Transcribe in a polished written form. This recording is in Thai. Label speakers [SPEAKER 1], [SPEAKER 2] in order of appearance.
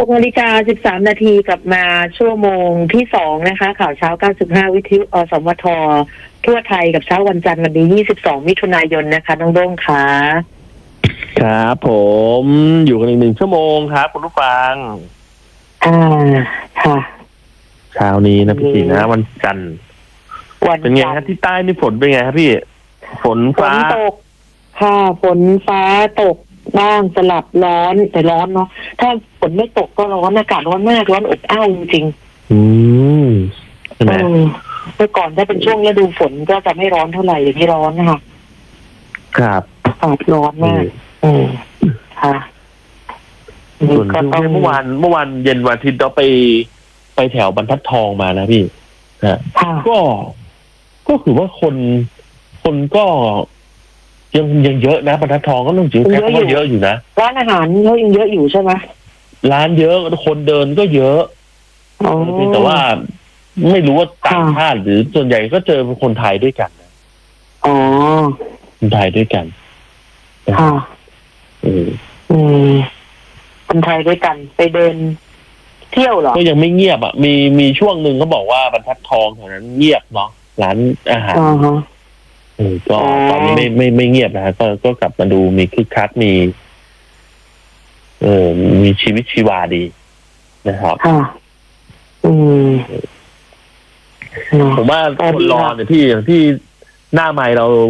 [SPEAKER 1] 6:13 นาทีกลับมาชั่วโมงที่2นะคะข่าวเช้า95วิทยุอสมททั่วไทยกับเช้าวันจันทร์วันนี้22มิถุนายนนะคะน้องโด้งค่ะ
[SPEAKER 2] ครับผมอยู่กันอีก1 ชั่วโมงครับคุณผู้ฟัง
[SPEAKER 1] ค่ะ
[SPEAKER 2] เช้านี้นะพี่จีนะวันจันทร์เป็นไงครับที่ใต้นี่ฝนเป็นไงครับพี่ฝนฟ้า
[SPEAKER 1] ตกค่ะฝนฟ้าตกบ้างสลับร้อนแต่ร้อนเนาะถ้าฝนไม่ตกก็ร้อนอากาศร้อนมากร้อนอบอ้าวจริง
[SPEAKER 2] ใช่ไหม
[SPEAKER 1] เมื่อก่อนถ้าเป็นช่วงฤดูฝนก็จะไม่ร้อนเท่าไหร่อย่างนี้ร้อนนะคะ
[SPEAKER 2] ครับ
[SPEAKER 1] อากาศร้อนมากค่ะ
[SPEAKER 2] ส่วนเมื่อวานเย็นวันอาทิตย์เราไปแถวบรรทัดทองมานะพี่ก็คือว่าคนก็ยังเยอะนะบรรทัดทองก็ต้องจริงแค่ก็เยอะอยู่นะ
[SPEAKER 1] ร้านอาหารเขายังเยอะอยู่ใช่ไหม
[SPEAKER 2] ร้านเยอะคนเดินก็เยอะแต่ว่าไม่รู้ว่าต่างชาติหรือส่วนใหญ่ก็เจอคนไทยด้วยกันนะคนไทยด้วยกัน
[SPEAKER 1] ค่ะคนไทยด้วยกันไปเดินเที่ยวเหรอ
[SPEAKER 2] ก็ยังไม่เงียบอ่ะมีช่วงหนึ่งเขาบอกว่าบรรทัดทองแถวนั้นเงียบเนาะร้านอาหารก็ตอนนี้ไม่เงียบนะฮะก็กลับมาดูมีคึกคักมีชีวิตชีวาดีนะครับผมว่าคนรอเนี่ยที่หน้าไมค์เรา